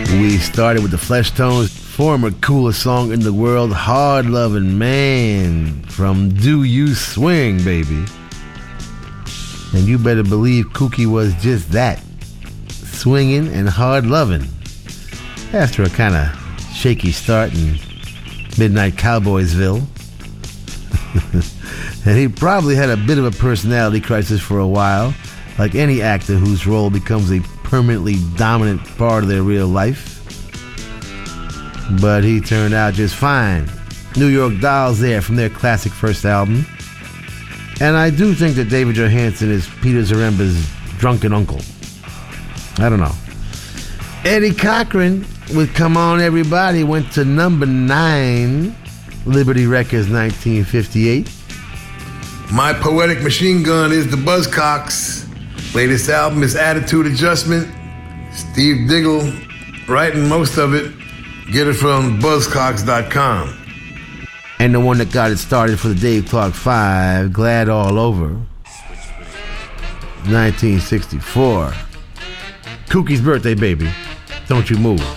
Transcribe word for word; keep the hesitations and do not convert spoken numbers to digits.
We started with the Fleshtones, former coolest song in the world, Hard Lovin' Man, from Do You Swing, baby. And you better believe Kooky was just that, swinging and hard loving. After a kind of shaky start in Midnight Cowboysville. And he probably had a bit of a personality crisis for a while, like any actor whose role becomes a permanently dominant part of their real life. But he turned out just fine. New York Dolls there from their classic first album. And I do think that David Johansen is Peter Zaremba's drunken uncle. I don't know. Eddie Cochran with Come On Everybody went to number nine, Liberty Records, nineteen fifty-eight. My Poetic Machine Gun is the Buzzcocks. Latest album is Attitude Adjustment. Steve Diggle writing most of it. Get it from buzzcocks dot com. And the one that got it started for the Dave Clark Five, Glad All Over, nineteen sixty-four. Kooky's birthday, baby. Don't you move.